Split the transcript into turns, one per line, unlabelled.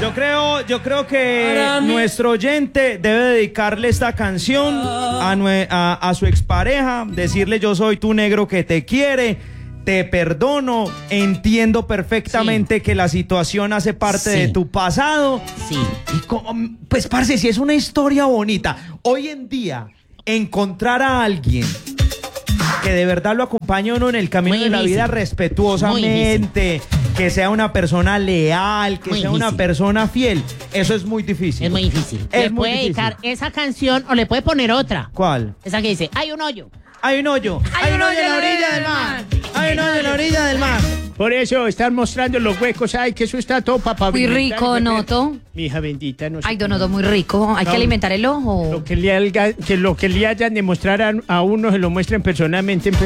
Yo creo que nuestro oyente debe dedicarle esta canción a su expareja, decirle: yo soy tu negro que te quiere, te perdono, entiendo perfectamente que la situación hace parte de tu pasado.
Sí.
Y pues, parce, si es una historia bonita. Hoy en día, encontrar a alguien que de verdad lo acompañe a uno en el camino de la vida respetuosamente, que sea una persona leal, que sea una persona fiel, eso es muy difícil.
Es muy difícil. Le puede dedicar esa canción o le puede poner otra.
¿Cuál?
Esa que dice: hay un hoyo.
Hay un hoyo. Hay un hoyo en la orilla del mar. Hay un hoyo en la orilla del mar.
Por eso están mostrando los huecos. Ay, que eso está todo para
Muy rico, Noto.
Mi hija bendita, no sé.
Ay, don Noto, muy rico. Hay que alimentar el ojo.
Lo que le hayan de mostrar a uno se lo muestren personalmente en